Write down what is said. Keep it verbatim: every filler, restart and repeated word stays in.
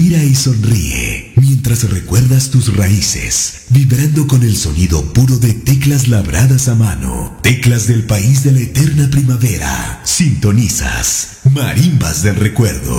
Respira y sonríe mientras recuerdas tus raíces, vibrando con el sonido puro de teclas labradas a mano, teclas del país de la eterna primavera. Sintonizas Marimbas del Recuerdo.